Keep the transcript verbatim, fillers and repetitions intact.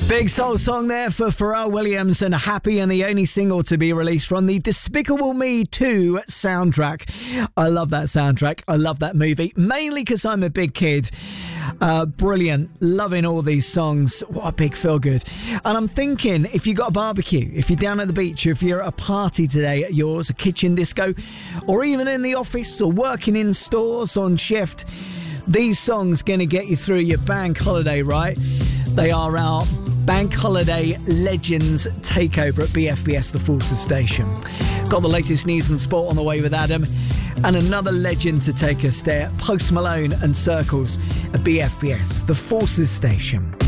Big soul song there for Pharrell Williams and Happy, and the only single to be released from the Despicable Me two soundtrack. I love that soundtrack. I love that movie, mainly because I'm a big kid. Uh, brilliant. Loving all these songs. What a big feel good. And I'm thinking, if you got a barbecue, if you're down at the beach, if you're at a party today at yours, a kitchen disco, or even in the office or working in stores on shift, these songs going to get you through your bank holiday, right? They are our Bank Holiday Legends takeover at B F B S, the Forces Station. Got the latest news and sport on the way with Adam, and another legend to take us there, Post Malone and Circles at B F B S, the Forces Station.